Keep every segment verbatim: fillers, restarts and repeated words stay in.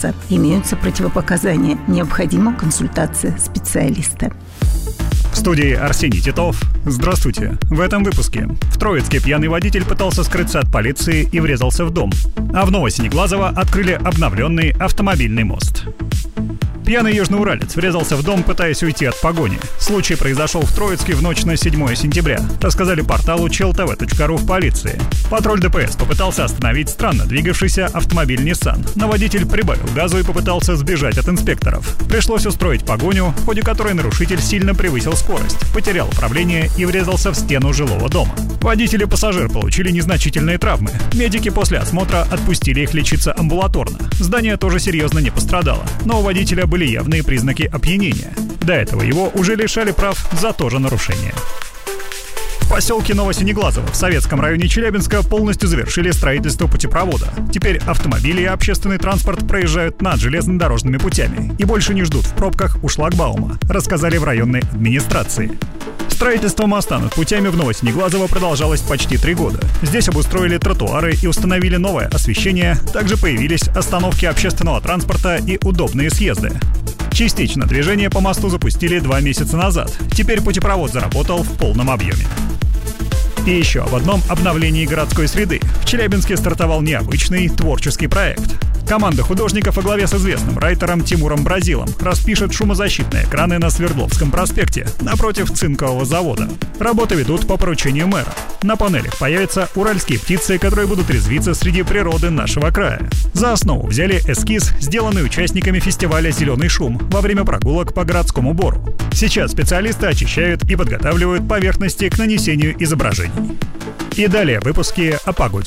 коронавируса. Имеются противопоказания. Необходима консультация специалиста. В студии Арсений Титов. Здравствуйте. В этом выпуске. В Троицке пьяный водитель пытался скрыться от полиции и врезался в дом. А в Новосинеглазово открыли обновленный автомобильный мост. Пьяный южноуралец врезался в дом, пытаясь уйти от погони. Случай произошел в Троицке в ночь на седьмое сентября. Рассказали порталу чел тэ вэ точка ру в полиции. Патруль дэ пэ эс попытался остановить странно двигавшийся автомобиль Nissan, но водитель прибавил газу и попытался сбежать от инспекторов. Пришлось устроить погоню, в ходе которой нарушитель сильно превысил скорость, потерял управление и врезался в стену жилого дома. Водитель и пассажир получили незначительные травмы. Медики после осмотра отпустили их лечиться амбулаторно. Здание тоже серьезно не пострадало, но у водителя были явные признаки опьянения. До этого его уже лишали прав за то же нарушение. В поселке Новосинеглазово в Советском районе Челябинска полностью завершили строительство путепровода. Теперь автомобили и общественный транспорт проезжают над железнодорожными путями и больше не ждут в пробках у шлагбаума, рассказали в районной администрации. Строительство моста над путями в Новосинеглазово продолжалось почти три года. Здесь обустроили тротуары и установили новое освещение. Также появились остановки общественного транспорта и удобные съезды. Частично движение по мосту запустили два месяца назад. Теперь путепровод заработал в полном объеме. И еще об одном обновлении городской среды. В Челябинске стартовал необычный творческий проект. Команда художников во главе с известным райтером Тимуром Бразилом распишет шумозащитные экраны на Свердловском проспекте, напротив цинкового завода. Работы ведут по поручению мэра. На панелях появятся уральские птицы, которые будут резвиться среди природы нашего края. За основу взяли эскиз, сделанный участниками фестиваля «Зеленый шум» во время прогулок по городскому бору. Сейчас специалисты очищают и подготавливают поверхности к нанесению изображений. И далее выпуски о погоде.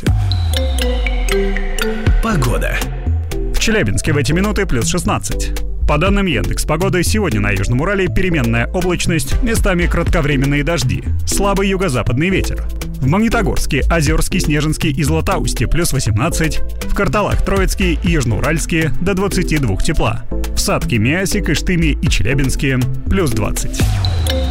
Погода. В Челябинске в эти минуты плюс шестнадцать. По данным Яндекс.Погоды, сегодня на Южном Урале переменная облачность, местами кратковременные дожди, слабый юго-западный ветер. В Магнитогорске, Озерске, Снежинске и Златоусте плюс восемнадцать, в Карталах, Троицке и Южноуральске до двадцати двух тепла, в Сатке, Миасе, Кыштыме и Челябинске плюс двадцать.